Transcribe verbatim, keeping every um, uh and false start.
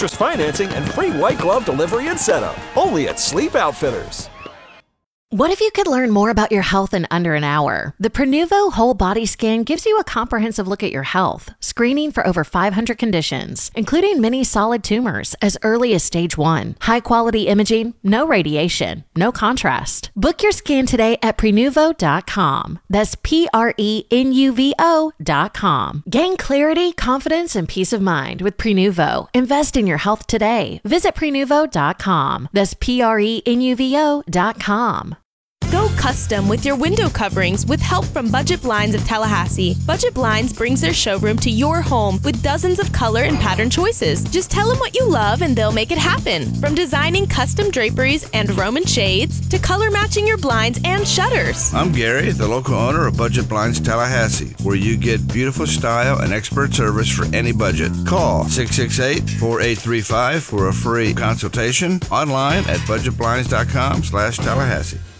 interest financing, and free white glove delivery and setup. Only at Sleep Outfitters. What if you could learn more about your health in under an hour? The Prenuvo Whole Body Scan gives you a comprehensive look at your health, screening for over five hundred conditions, including many solid tumors as early as stage one. High-quality imaging, no radiation, no contrast. Book your scan today at Prenuvo dot com. That's P R E N U V O dot com. Gain clarity, confidence, and peace of mind with Prenuvo. Invest in your health today. Visit Prenuvo dot com. That's P R E N U V O dot com. Go custom with your window coverings with help from Budget Blinds of Tallahassee. Budget Blinds brings their showroom to your home with dozens of color and pattern choices. Just tell them what you love and they'll make it happen. From designing custom draperies and Roman shades to color matching your blinds and shutters. I'm Gary, the local owner of Budget Blinds Tallahassee, where you get beautiful style and expert service for any budget. Call six six eight, four eight three five for a free consultation online at budget blinds dot com slash Tallahassee.